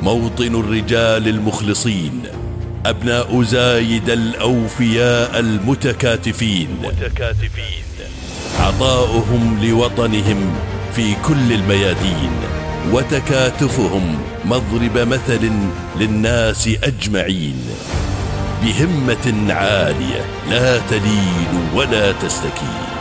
موطن الرجال المخلصين، أبناء زايد الأوفياء المتكاتفين، عطاؤهم لوطنهم في كل الميادين، وتكاتفهم مضرب مثل للناس أجمعين، بهمة عالية لا تلين ولا تستكين.